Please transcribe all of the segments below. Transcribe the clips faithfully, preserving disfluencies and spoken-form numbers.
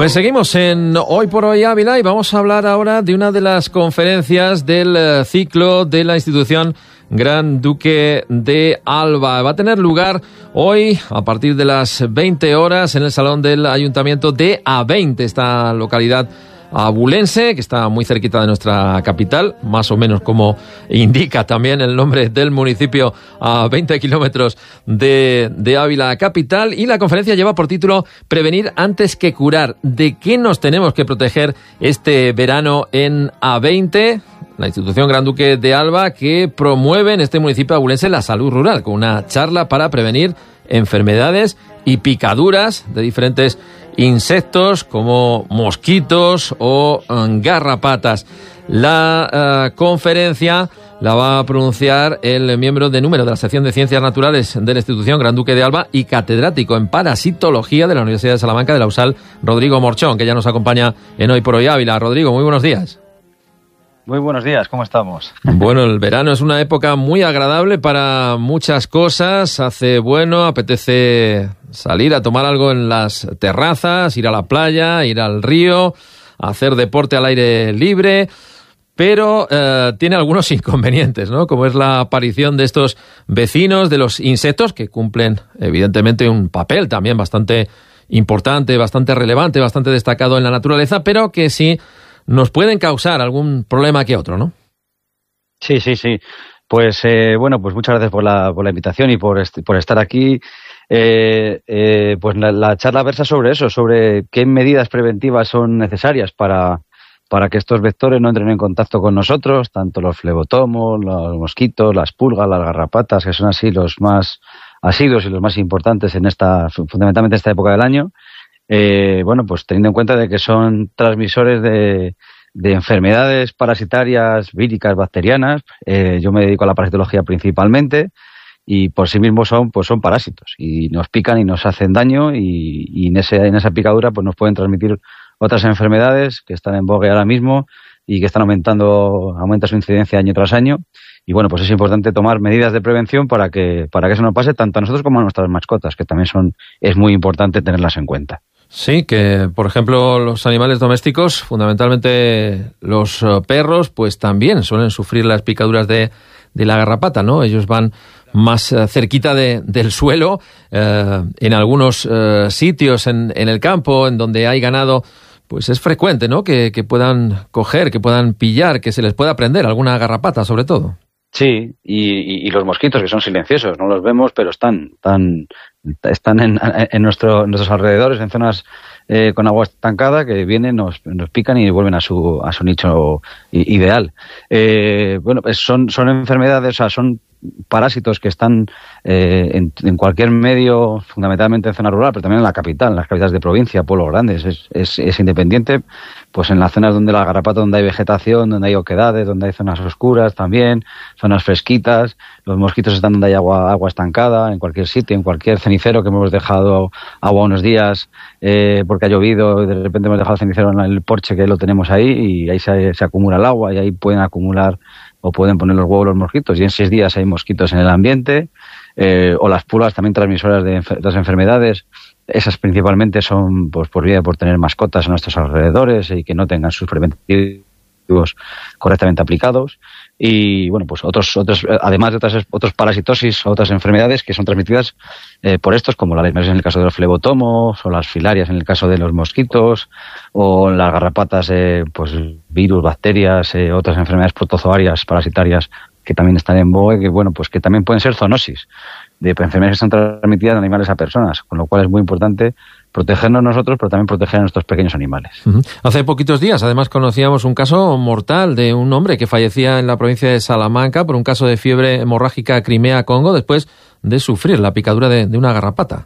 Pues seguimos en Hoy por Hoy Ávila y vamos a hablar ahora de una de las conferencias del ciclo de la institución Gran Duque de Alba. Va a tener lugar hoy a partir de las veinte horas en el Salón del Ayuntamiento de A veinte, esta localidad abulense, que está muy cerquita de nuestra capital, más o menos como indica también el nombre del municipio, a veinte kilómetros de, de Ávila capital. Y la conferencia lleva por título Prevenir antes que curar. ¿De qué nos tenemos que proteger este verano en A veinte? La institución Gran Duque de Alba, que promueve en este municipio abulense la salud rural, con una charla para prevenir enfermedades y picaduras de diferentes insectos como mosquitos o um, garrapatas. La uh, conferencia la va a pronunciar el miembro de número de la sección de Ciencias Naturales de la institución Gran Duque de Alba y catedrático en parasitología de la Universidad de Salamanca de la USAL, Rodrigo Morchón, que ya nos acompaña en Hoy por Hoy Ávila. Rodrigo, muy buenos días. Muy buenos días, ¿cómo estamos? Bueno, el verano es una época muy agradable para muchas cosas. Hace bueno, apetece salir a tomar algo en las terrazas, ir a la playa, ir al río, hacer deporte al aire libre, pero eh, tiene algunos inconvenientes, ¿no? Como es la aparición de estos vecinos de los insectos, que cumplen evidentemente un papel también bastante importante, bastante relevante, bastante destacado en la naturaleza, pero que sí nos pueden causar algún problema que otro, ¿no? Sí, sí, sí. Pues eh, bueno, pues muchas gracias por la, por la invitación y por, est- por estar aquí. Eh, eh, pues la, la charla versa sobre eso, sobre qué medidas preventivas son necesarias para, para que estos vectores no entren en contacto con nosotros, tanto los flebotomos, los mosquitos, las pulgas, las garrapatas, que son así los más asiduos y los más importantes en esta, fundamentalmente en esta época del año. Eh, bueno, pues teniendo en cuenta de que son transmisores de, de enfermedades parasitarias, víricas, bacterianas. Eh, yo me dedico a la parasitología principalmente y por sí mismos son, pues son parásitos y nos pican y nos hacen daño y, y en, ese, en esa picadura pues nos pueden transmitir otras enfermedades que están en boga ahora mismo y que están aumentando, aumenta su incidencia año tras año. Y bueno, pues es importante tomar medidas de prevención para que, para que eso no pase tanto a nosotros como a nuestras mascotas, que también son, es muy importante tenerlas en cuenta. Sí, que por ejemplo los animales domésticos, fundamentalmente los uh, perros, pues también suelen sufrir las picaduras de, de la garrapata, ¿no? Ellos van más uh, cerquita de, del suelo, uh, en algunos uh, sitios en, en el campo, en donde hay ganado, pues es frecuente, ¿no? Que, que puedan coger, que puedan pillar, que se les pueda prender alguna garrapata, sobre todo. Sí, y, y, y los mosquitos, que son silenciosos, no los vemos, pero están, están, están en, en, nuestro, en nuestros alrededores, en zonas eh, con agua estancada, que vienen, nos, nos pican y vuelven a su, a su nicho ideal. Eh, bueno, pues son, son enfermedades, o sea, son parásitos que están eh, en, en cualquier medio, fundamentalmente en zona rural, pero también en la capital, en las capitales de provincia, pueblos grandes, es, es, es independiente, pues en las zonas donde la garrapata, donde hay vegetación, donde hay oquedades, donde hay zonas oscuras también, zonas fresquitas, los mosquitos están donde hay agua, agua estancada, en cualquier sitio, en cualquier cenicero que hemos dejado agua unos días eh, porque ha llovido, y de repente hemos dejado el cenicero en el porche que lo tenemos ahí y ahí se, se acumula el agua y ahí pueden acumular o pueden poner los huevos los mosquitos y en seis días hay mosquitos en el ambiente, eh, o las pulgas también transmisoras de enfer- las enfermedades. Esas principalmente son pues por vía por tener mascotas a nuestros alrededores y que no tengan sus preventivos correctamente aplicados. Y bueno, pues otros, otros además de otras otros parasitosis, otras enfermedades que son transmitidas eh, por estos, como la leishmaniasis en el caso de los flebotomos, o las filarias en el caso de los mosquitos, o las garrapatas, eh, pues virus, bacterias, eh, otras enfermedades protozoarias, parasitarias que también están en boga, que bueno, pues que también pueden ser zoonosis, de enfermedades que están transmitidas de animales a personas, con lo cual es muy importante protegernos nosotros, pero también proteger a nuestros pequeños animales. Uh-huh. Hace poquitos días, además, conocíamos un caso mortal de un hombre que fallecía en la provincia de Salamanca por un caso de fiebre hemorrágica Crimea-Congo después de sufrir la picadura de, de una garrapata.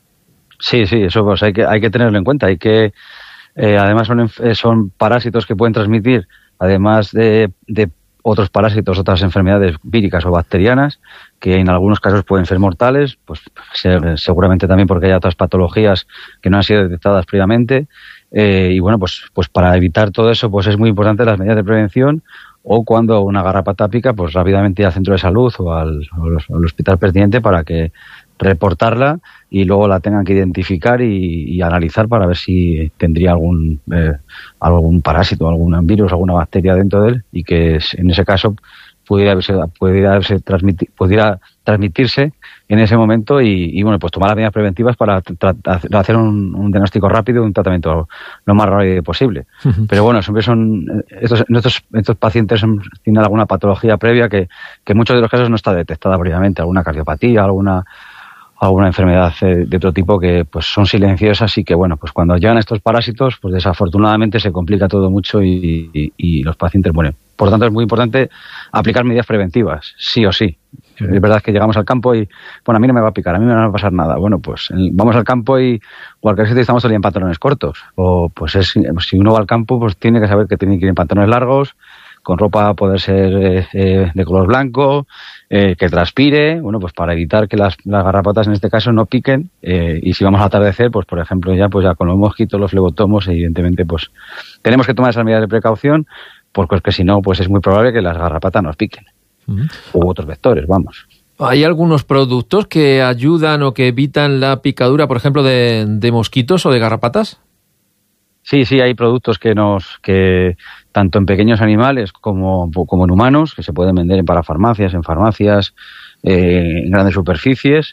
Sí, sí, eso pues hay que hay que tenerlo en cuenta. Hay que eh, además son son parásitos que pueden transmitir, además de, de otros parásitos, otras enfermedades víricas o bacterianas, que en algunos casos pueden ser mortales, pues seguramente también porque hay otras patologías que no han sido detectadas previamente. Eh, y bueno, pues, pues para evitar todo eso, pues es muy importante las medidas de prevención, o cuando una garrapata pica, pues rápidamente ir al centro de salud o al, o al hospital pertinente para que reportarla y luego la tengan que identificar y, y analizar para ver si tendría algún eh, algún parásito, algún virus, alguna bacteria dentro de él, y que en ese caso pudiera haberse, pudiera, haberse transmiti, pudiera transmitirse en ese momento y, y bueno, pues tomar las medidas preventivas para tra tra hacer un, un diagnóstico rápido y un tratamiento lo más rápido posible. Uh-huh. Pero bueno, siempre son estos, estos, estos pacientes son, tienen alguna patología previa que, que en muchos de los casos no está detectada previamente, alguna cardiopatía, alguna alguna enfermedad de otro tipo que pues son silenciosas y que bueno, pues cuando llegan estos parásitos, pues desafortunadamente se complica todo mucho y, y, y los pacientes mueren. Por lo tanto, es muy importante aplicar medidas preventivas, sí o sí. Es verdad que llegamos al campo y, bueno, a mí no me va a picar, a mí no me va a pasar nada. Bueno, pues vamos al campo y cualquier sitio estamos todo el día en pantalones cortos. O pues es, si uno va al campo, pues tiene que saber que tiene que ir en pantalones largos, con ropa poder ser eh, eh, de color blanco, eh, que transpire, bueno, pues para evitar que las, las garrapatas en este caso no piquen, eh, y si vamos al atardecer, pues por ejemplo ya pues ya con los mosquitos, los flebotomos, evidentemente pues tenemos que tomar esas medidas de precaución, porque si no, pues es muy probable que las garrapatas nos piquen. Uh-huh. U otros vectores, vamos. ¿Hay algunos productos que ayudan o que evitan la picadura, por ejemplo, de, de mosquitos o de garrapatas? Sí, sí, hay productos que nos que tanto en pequeños animales como, como en humanos, que se pueden vender en parafarmacias, en farmacias, eh, en grandes superficies,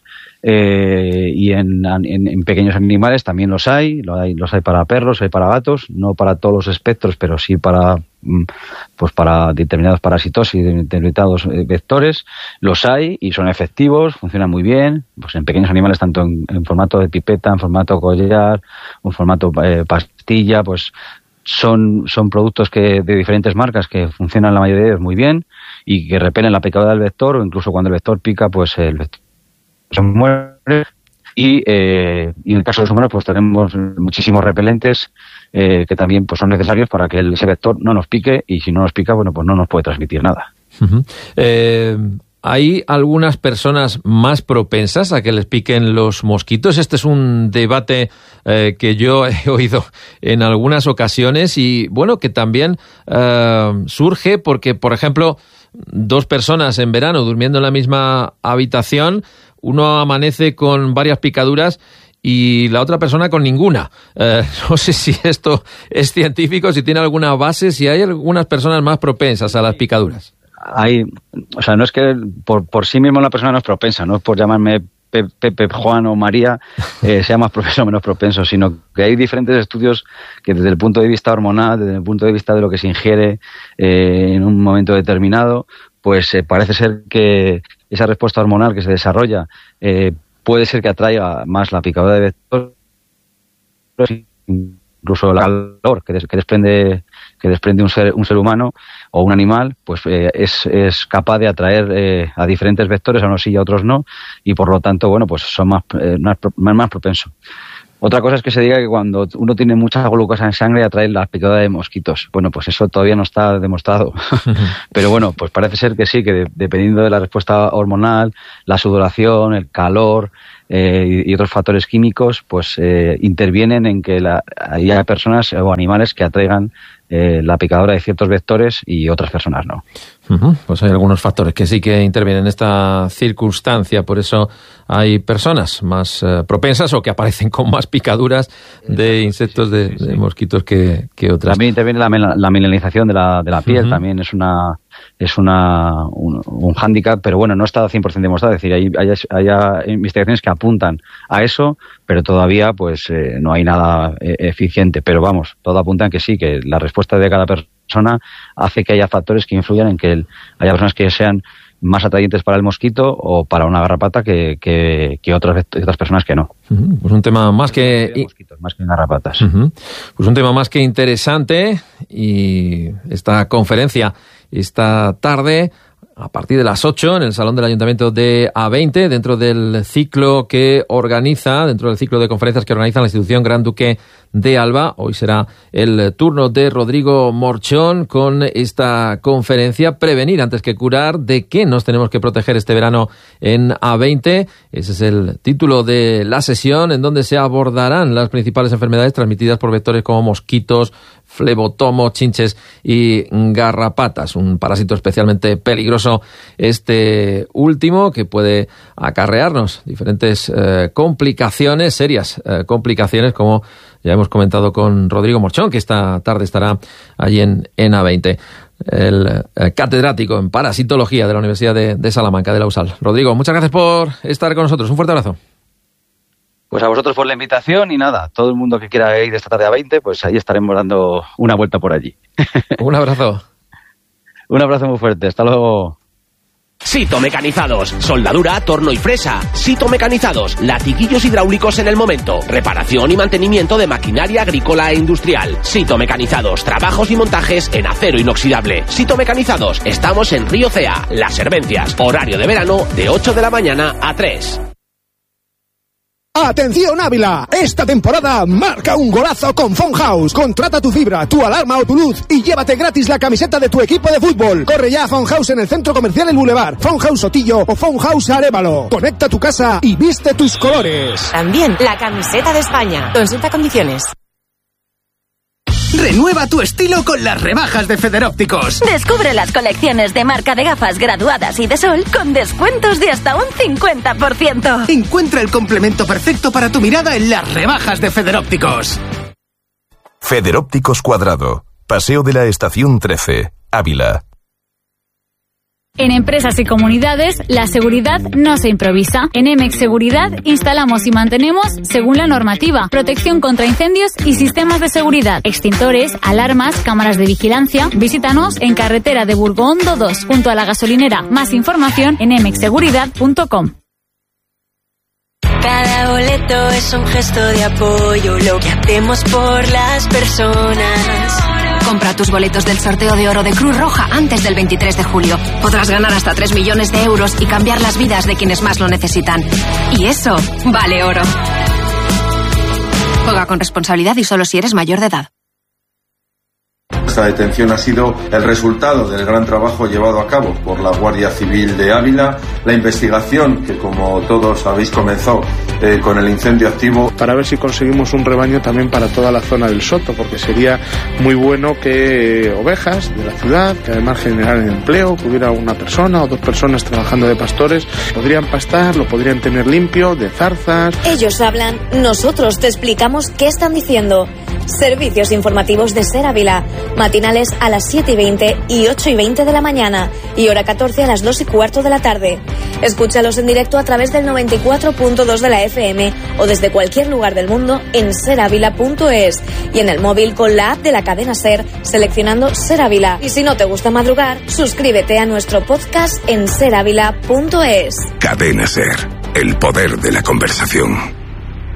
eh, y en, en, en pequeños animales también los hay, los hay, los hay para perros, hay para gatos, no para todos los espectros, pero sí para pues para determinados parásitos y determinados vectores, los hay y son efectivos, funcionan muy bien, pues en pequeños animales tanto en, en formato de pipeta, en formato collar, en formato eh, pastilla, pues son son productos que de diferentes marcas que funcionan la mayoría de ellos muy bien y que repelen la picadura del vector, o incluso cuando el vector pica, pues el vector se muere. Y, eh, y en el caso de los humanos, pues tenemos muchísimos repelentes eh, que también pues son necesarios para que el, ese vector no nos pique, y si no nos pica, bueno, pues no nos puede transmitir nada. Uh-huh. eh, ¿Hay algunas personas más propensas a que les piquen los mosquitos? Este es un debate eh, que yo he oído en algunas ocasiones y, bueno, que también eh, surge porque, por ejemplo, dos personas en verano durmiendo en la misma habitación, uno amanece con varias picaduras y la otra persona con ninguna. Eh, no sé si esto es científico, si tiene alguna base, si hay algunas personas más propensas a las picaduras. Hay, o sea, no es que por, por sí mismo una persona no es propensa, no es por llamarme Pepe, Juan o María eh, sea más propenso o menos propenso, sino que hay diferentes estudios que desde el punto de vista hormonal, desde el punto de vista de lo que se ingiere eh, en un momento determinado, pues eh, parece ser que esa respuesta hormonal que se desarrolla eh, puede ser que atraiga más la picadura de vector, incluso el calor que, des, que desprende que desprende un ser un ser humano o un animal, pues eh, es, es capaz de atraer eh, a diferentes vectores, a unos sí y a otros no, y por lo tanto, bueno, pues son más, eh, más, más propensos. Otra cosa es que se diga que cuando uno tiene mucha glucosa en sangre atrae la picadura de mosquitos. Bueno, pues eso todavía no está demostrado. Pero bueno, pues parece ser que sí, que de, dependiendo de la respuesta hormonal, la sudoración, el calor eh, y, y otros factores químicos, pues eh, intervienen en que la, haya personas o animales que atraigan eh, la picadura de ciertos vectores y otras personas no. Uh-huh. Pues hay algunos factores que sí que intervienen en esta circunstancia, por eso hay personas más eh, propensas o que aparecen con más picaduras de insectos, de, sí, sí, sí. de mosquitos que, que otras. También interviene la, la mineralización de la, de la piel, uh-huh. también es una es una un, un hándicap, pero bueno, no está cien por ciento demostrado, es decir, hay, hay, hay investigaciones que apuntan a eso, pero todavía pues eh, no hay nada eh, eficiente, pero vamos, todo apunta en que sí, que la respuesta de cada persona hace que haya factores que influyan en que el, haya personas que sean más atrayentes para el mosquito o para una garrapata que, que, que otras, otras personas que no. Uh-huh. Pues un tema más que... Mosquitos, más que garrapatas. Uh-huh. Pues un tema más que interesante, y esta conferencia esta tarde a partir de las ocho en el Salón del Ayuntamiento de A veinte, dentro del ciclo que organiza, dentro del ciclo de conferencias que organiza la institución Gran Duque de Alba. Hoy será el turno de Rodrigo Morchón con esta conferencia, Prevenir antes que curar, de qué nos tenemos que proteger este verano en A veinte. Ese es el título de la sesión, en donde se abordarán las principales enfermedades transmitidas por vectores como mosquitos, flebotomo, chinches y garrapatas. Un parásito especialmente peligroso este último, que puede acarrearnos diferentes eh, complicaciones, serias eh, complicaciones, como ya hemos comentado con Rodrigo Morchón, que esta tarde estará allí en, en A veinte. El eh, catedrático en parasitología de la Universidad de, de Salamanca, de la U S A L. Rodrigo, muchas gracias por estar con nosotros. Un fuerte abrazo. Pues a vosotros por la invitación y nada, todo el mundo que quiera ir esta tarde a veinte, pues ahí estaremos dando una vuelta por allí. Un abrazo. Un abrazo muy fuerte. Hasta luego. Sito Mecanizados, soldadura, torno y fresa. Sito Mecanizados, latiguillos hidráulicos en el momento. Reparación y mantenimiento de maquinaria agrícola e industrial. Sito Mecanizados, trabajos y montajes en acero inoxidable. Sito Mecanizados, estamos en Río Cea, Las Servencias. Horario de verano de ocho de la mañana a tres. ¡Atención Ávila! Esta temporada marca un golazo con Phone House. Contrata tu fibra, tu alarma o tu luz y llévate gratis la camiseta de tu equipo de fútbol. Corre ya a Phone House en el Centro Comercial El Boulevard, Phone House Sotillo o Phone House Arévalo. Conecta tu casa y viste tus colores. También la camiseta de España. Consulta condiciones. Renueva tu estilo con las rebajas de Federópticos. Descubre las colecciones de marca de gafas graduadas y de sol con descuentos de hasta un cincuenta por ciento. Encuentra el complemento perfecto para tu mirada en las rebajas de Federópticos. Federópticos Cuadrado, Paseo de la Estación trece, Ávila. En empresas y comunidades, la seguridad no se improvisa. En Emex Seguridad instalamos y mantenemos según la normativa, protección contra incendios y sistemas de seguridad, extintores, alarmas, cámaras de vigilancia. Visítanos en carretera de Burgondo dos, junto a la gasolinera. Más información en emex seguridad punto com. Cada boleto es un gesto de apoyo, lo que hacemos por las personas. Compra tus boletos del sorteo de oro de Cruz Roja antes del veintitrés de julio. Podrás ganar hasta tres millones de euros y cambiar las vidas de quienes más lo necesitan. Y eso vale oro. Juega con responsabilidad y solo si eres mayor de edad. Esta detención ha sido el resultado del gran trabajo llevado a cabo por la Guardia Civil de Ávila, la investigación que, como todos sabéis, comenzó eh, con el incendio activo. Para ver si conseguimos un rebaño también para toda la zona del Soto, porque sería muy bueno que ovejas de la ciudad, que además generaran empleo, que hubiera una persona o dos personas trabajando de pastores, podrían pastar, lo podrían tener limpio, de zarzas. Ellos hablan, nosotros te explicamos qué están diciendo. Servicios informativos de Ser Ávila, matinales a las siete y veinte y ocho y veinte de la mañana y hora catorce a las dos y cuarto de la tarde. Escúchalos en directo a través del noventa y cuatro punto dos de la F M o desde cualquier lugar del mundo en ser ávila punto es y en el móvil con la app de la cadena Ser seleccionando Ser Ávila. Y si no te gusta madrugar, suscríbete a nuestro podcast en ser ávila punto es. Cadena Ser, el poder de la conversación.